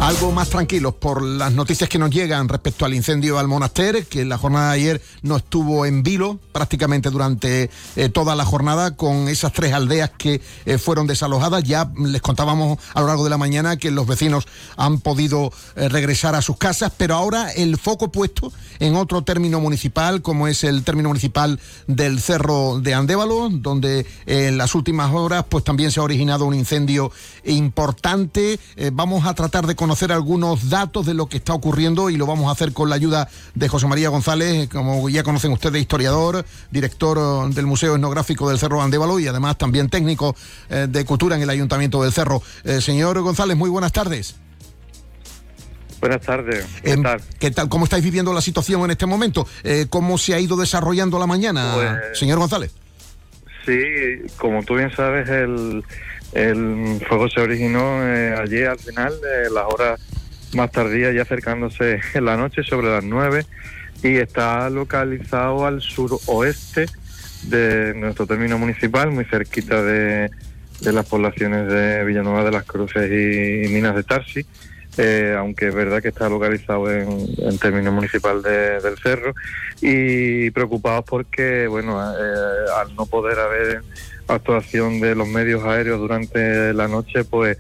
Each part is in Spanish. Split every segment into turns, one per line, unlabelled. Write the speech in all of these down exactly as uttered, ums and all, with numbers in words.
algo más tranquilos por las noticias que nos llegan respecto al incendio al Monaster, que en la jornada de ayer no estuvo en vilo prácticamente durante eh, toda la jornada, con esas tres aldeas que eh, fueron desalojadas. Ya les contábamos a lo largo de la mañana que los vecinos han podido eh, regresar a sus casas, pero ahora el foco puesto en otro término municipal, como es el término municipal del Cerro de Andévalo, donde eh, en las últimas horas pues también se ha originado un incendio importante. Eh, vamos a tratar de conocer algunos datos de lo que está ocurriendo y lo vamos a hacer con la ayuda de José María González, como ya conocen ustedes, historiador, director del Museo Etnográfico del Cerro de Andévalo y además también técnico eh, de cultura en el Ayuntamiento del Cerro. Eh, señor González, muy buenas tardes.
Buenas tardes. ¿Qué
eh,
tal?
¿Qué tal? ¿Cómo estáis viviendo la situación en este momento? Eh, ¿Cómo se ha ido desarrollando la mañana,
pues,
señor González?
Sí, como tú bien sabes, el, el fuego se originó eh, ayer al final, eh, las horas más tardías, ya acercándose en la noche, sobre las nueve, y está localizado al suroeste de nuestro término municipal, muy cerquita de, de las poblaciones de Villanueva de las Cruces y, y Minas de Tarsi. Eh, aunque es verdad que está localizado en, en término municipal de, del Cerro, y preocupados porque, bueno, eh, al no poder haber actuación de los medios aéreos durante la noche, pues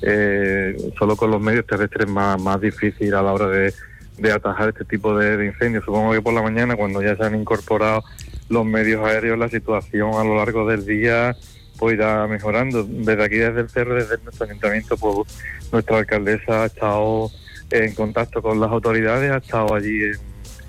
eh, solo con los medios terrestres es más, más difícil a la hora de, de atajar este tipo de, de incendios. Supongo que por la mañana, cuando ya se han incorporado los medios aéreos, la situación a lo largo del día pues irá mejorando. Desde aquí, desde el Cerro, desde nuestro ayuntamiento, pues nuestra alcaldesa ha estado en contacto con las autoridades, ha estado allí en,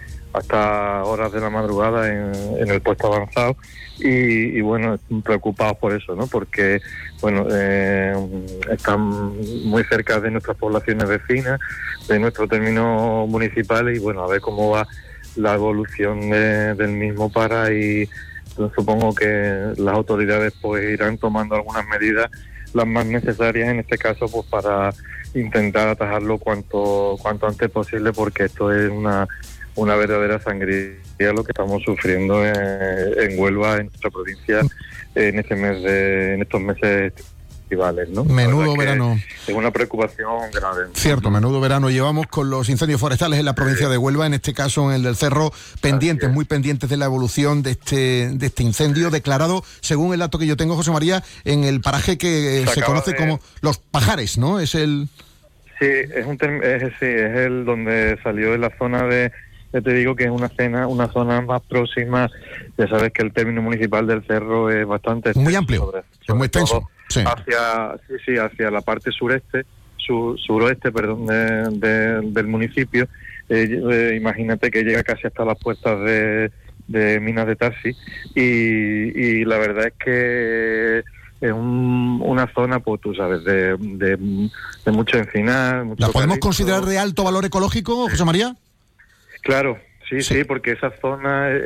hasta horas de la madrugada en, en el puesto avanzado y, y bueno, preocupados por eso, ¿no? Porque, bueno, eh, están muy cerca de nuestras poblaciones vecinas, de nuestro término municipal, y bueno, a ver cómo va la evolución de, del mismo para y supongo que las autoridades pues irán tomando algunas medidas, las más necesarias en este caso, pues para intentar atajarlo cuanto cuanto antes posible, porque esto es una una verdadera sangría lo que estamos sufriendo en, en Huelva, en nuestra provincia, en este mes de, en estos meses estivales, ¿no?
Menudo verano.
Es una preocupación grave.
Cierto, menudo verano llevamos con los incendios forestales en la provincia sí. de Huelva, en este caso en el del Cerro, pendientes, muy pendientes de la evolución de este de este incendio declarado, según el dato que yo tengo, José María, en el paraje que se, se conoce de... como Los Pajares, ¿no? Es el...
Sí, es un term... es, sí, es el donde salió de la zona de... Ya te digo que es una zona, una zona más próxima. Ya sabes que el término municipal del Cerro es bastante...
Muy amplio, sobre, sobre es muy extenso. Sí.
Hacia, sí, sí, hacia la parte sureste, sur, suroeste, perdón, de, de, del municipio. Eh, eh, imagínate que llega casi hasta las puertas de, de Minas de Tarsi, y, y la verdad es que es un, una zona, pues tú sabes, de, de, de mucho encinar. Mucho
¿La podemos
eucalipto.
considerar de alto valor ecológico, José María?
Claro, sí, sí,
sí,
porque esa zona